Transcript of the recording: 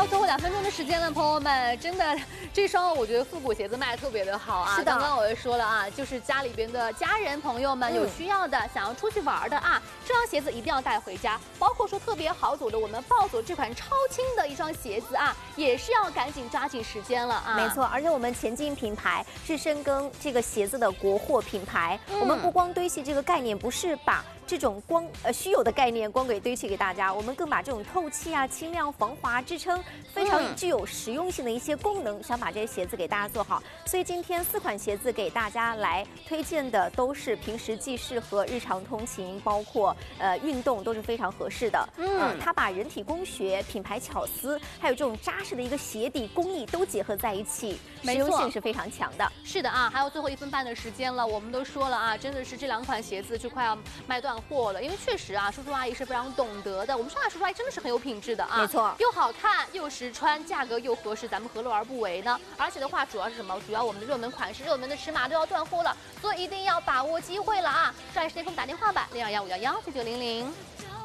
最后2分钟的时间了，朋友们，真的这双我觉得复古鞋子卖的特别的好啊。 是的， 刚刚我也说了啊，就是家里边的家人朋友们有需要的，想要出去玩的啊，这双鞋子一定要带回家。包括说特别好走的，我们暴走这款超轻的一双鞋子啊，也是要赶紧抓紧时间了啊。 没错，而且我们前进品牌是深耕这个鞋子的国货品牌，我们不光堆砌这个概念，不是把这种虚有的概念光给堆砌给大家，我们更把这种透气啊、轻量、防滑支撑非常具有实用性的一些功能，想把这些鞋子给大家做好。所以今天4款鞋子给大家来推荐的都是平时既适合日常通勤，包括运动都是非常合适的。它把人体工学、品牌巧思，还有这种扎实的一个鞋底工艺都结合在一起，实用性是非常强的。 是的啊，还有最后1分半的时间了，我们都说了啊，真的是这2款鞋子就快要卖断货了，因为确实啊，叔叔阿姨是非常懂得的。我们上海叔叔阿姨真的是很有品质的啊， 没错， 又好看又实穿，价格又合适，咱们何乐而不为呢？而且的话，主要是什么？主要我们的热门款式、热门的尺码都要断货了，所以一定要把握机会了啊！抓紧时间给我们打电话吧，0215119900。